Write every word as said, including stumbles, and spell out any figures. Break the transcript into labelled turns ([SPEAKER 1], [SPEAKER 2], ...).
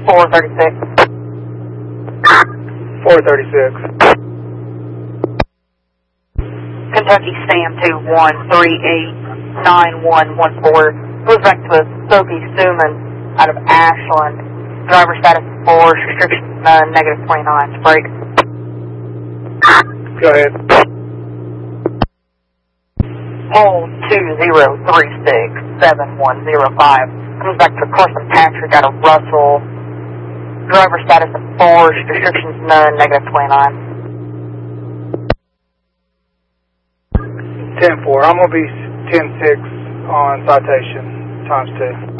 [SPEAKER 1] four thirty-six.
[SPEAKER 2] four thirty-six.
[SPEAKER 1] Kentucky Sam two one three eight nine one one four. Goes back to a Sophie Suman out of Ashland. Driver status four, restriction uh, negative twenty-nine. Break.
[SPEAKER 2] Go ahead.
[SPEAKER 1] Hold two zero three six seven one zero five. Comes back to Carson Patrick out of Russell. Driver status of four, restrictions none, negative twenty-nine.
[SPEAKER 2] ten four. I'm going to be ten six on citation times two.